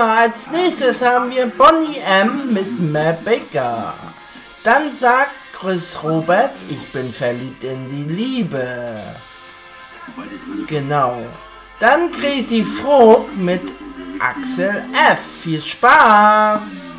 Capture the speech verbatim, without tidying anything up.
als nächstes haben wir Bonnie M. mit Matt Baker. Dann sagt Chris Roberts, ich bin verliebt in die Liebe. Genau. Dann Crazy Frog mit Axel F. Viel Spaß!